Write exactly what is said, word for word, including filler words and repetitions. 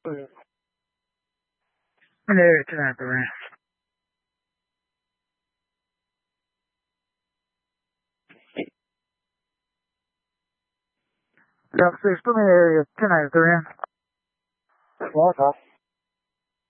Hello, two nine three. Drop six, put me area two nine three. Yeah,